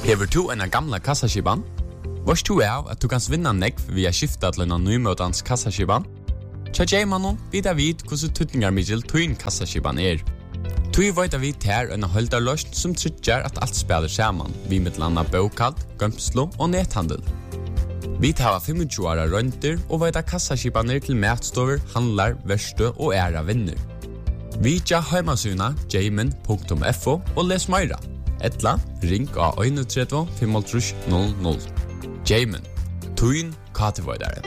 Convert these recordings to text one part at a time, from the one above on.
Hever du en gamla kassaskiban? Vars du av at du kan vinna nekv via skifta til en nymøtans kassaskiban? Tja J-mannen vidar vid hvordan tutningarmiddel tuin kassaskiban Tui veit vi ter en holdarløst som tryggjar at alt spiller saman, vi med landa bokald, gømslo og nethandel. Vi tar 25 åra rønter og veit kassaskibaner til matstover, handlar, verste og æra vinner. Vi tja heimasuna jamin.fo og les meira. Etla, ring av 31 55 00. Jamin, tuin katevoidare.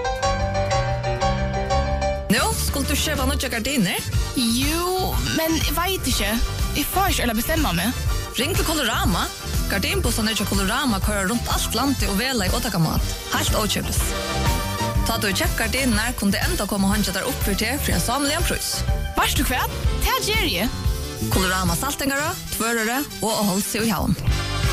Nå, skulle du kjøpe noen gardiner? Jo, men jeg vet ikke. Jeg får ikke eller bestemme meg. Ring til Colorama. Gardinbussene til Colorama kører rundt alt landet og vela i åtakamat. Helt åkjøpes. Ta du kjøpt gardiner, kunne det enda komme og håndje der opp for til for en samlig pris. Vars du kvært? Det er Jerry. Colorama saltingere, tvørere og holdt seg i havn.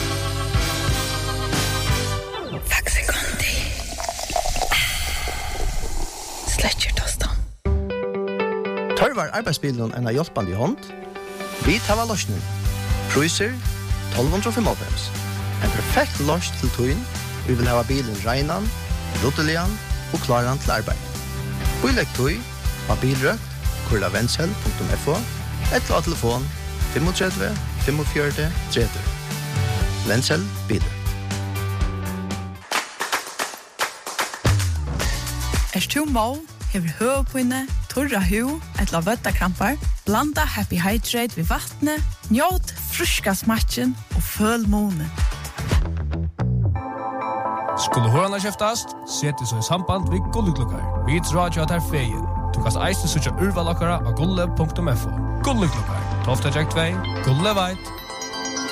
Tørvar arbeidsbilen en hjelpande hånd. Vi tar løsning. Priser 1295. En perfekt løs til tøyen. Vi vil ha bilen regnan, ruttelian og klaran til arbeid. Bilegg tøy av bilrøkt, kurlavendsel.fo, eller av telefon 35 45 30. Vendsel biler. Du må, hever høvpinne, torra hu, etla vøttakrampar, blanda Happy Hydrate ved vattnet, njåt fruska smatchen og føl månen. Skulle hørna kjeftast, sett så i samband vid Gulleklokkar. Vi drar jo at her feien. Du kan eisne søtja urvalokkara av gulle.fo. Gulleklokkar, 12. 2, Gulle veit.